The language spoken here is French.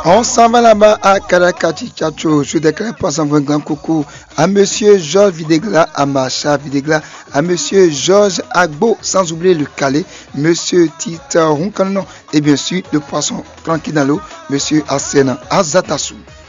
On s'en va là-bas à Karakati Tchatcho. Je déclare pas un grand coucou à monsieur Georges Videgla, à Macha Videgla, à monsieur Georges Agbo, sans oublier le Calais, monsieur Tita Roncanon et bien sûr le poisson tranquille dans l'eau, monsieur Arsène Azatassou.